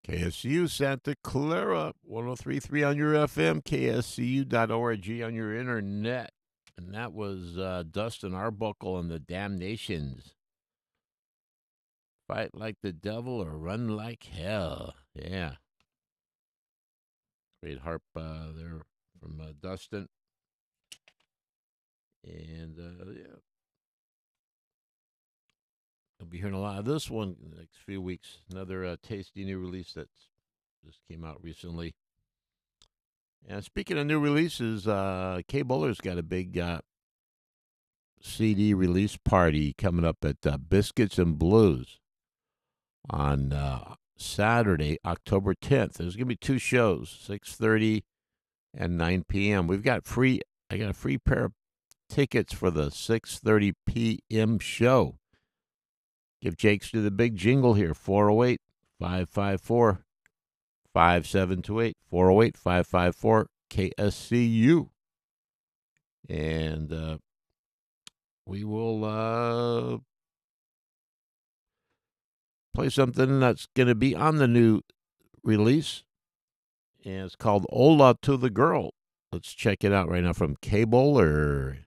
KSCU Santa Clara, 103.3 on your FM, kscu.org on your internet. And that was Dustin Arbuckle and the Damnations. Fight like the devil or run like hell. Yeah. Great harp there from Dustin. And yeah, I'll be hearing a lot of this one in the next few weeks. Another tasty new release that just came out recently. And speaking of new releases, Kay Buller's got a big CD release party coming up at Biscuits and Blues on Saturday, October 10th. There's going to be two shows, 6:30 and 9 p.m. I got a free pair of tickets for the 6:30 p.m. show. Give Jakes to the big jingle here, 408 554 5728, 408 554 KSCU. And we will play something that's going to be on the new release. And it's called Ola to the Girl. Let's check it out right now from Kay Bowler.